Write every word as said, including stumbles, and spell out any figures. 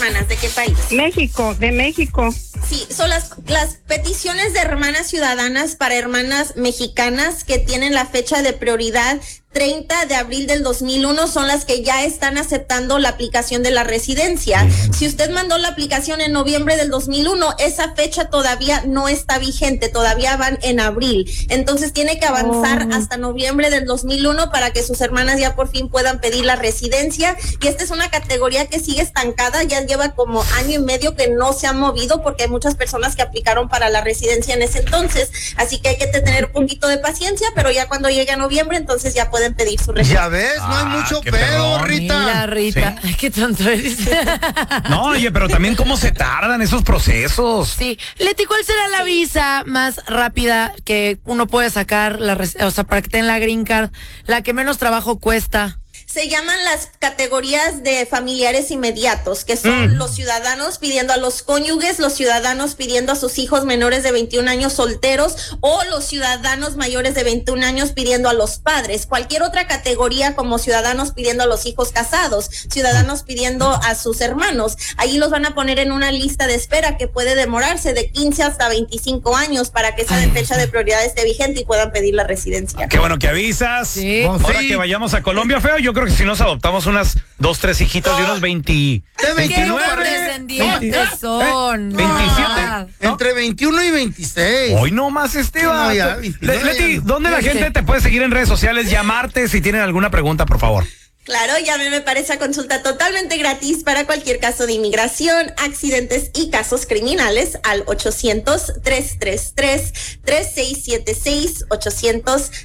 hermanas? ¿De qué país? México, de México. Sí, son las, las peticiones de hermanas ciudadanas para hermanas mexicanas que tienen la fecha de prioridad treinta de abril del dos mil uno son las que ya están aceptando la aplicación de la residencia. Si usted mandó la aplicación en noviembre del dos mil uno, esa fecha todavía no está vigente, todavía van en abril. Entonces tiene que avanzar oh. hasta noviembre del dos mil uno para que sus hermanas ya por fin puedan pedir la residencia. Y esta es una categoría que sigue estancada, ya lleva como año y medio que no se ha movido porque hay muchas personas que aplicaron para la residencia en ese entonces. Así que hay que tener un poquito de paciencia, pero ya cuando llegue a noviembre, entonces ya pueden pedir su residencia. Ya ves, no hay Ah, mucho qué pedo, perrón. Rita. Mira, Rita, Sí. qué tonto eres. No, oye, pero también cómo se tardan esos procesos. Sí. Leti, ¿cuál será la visa más rápida que uno puede sacar, la, res- o sea, para que tenga la green card, la que menos trabajo cuesta? Se llaman las categorías de familiares inmediatos, que son mm. los ciudadanos pidiendo a los cónyuges, los ciudadanos pidiendo a sus hijos menores de veintiún años solteros o los ciudadanos mayores de veintiún años pidiendo a los padres. Cualquier otra categoría como ciudadanos pidiendo a los hijos casados, ciudadanos pidiendo a sus hermanos. Ahí los van a poner en una lista de espera que puede demorarse de quince hasta veinticinco años para que esa de fecha de prioridad esté vigente y puedan pedir la residencia. Qué bueno que avisas. Sí. Ahora Sí. que vayamos a Colombia, feo, yo creo que si nos adoptamos unas dos, tres hijitas de unos veinte, De ¿Qué veintinueve, descendientes son? veintisiete. No. Entre veintiuno y veintiséis. Hoy no más, Esteban. No, ya, Le- veintinueve. Leti, ¿dónde la Ya gente sé. te puede seguir en redes sociales? Llamarte si tienen alguna pregunta, por favor. Claro, llámeme para esa consulta totalmente gratis para cualquier caso de inmigración, accidentes y casos criminales al ochocientos, tres tres tres, tres seis siete seis, ochocientos,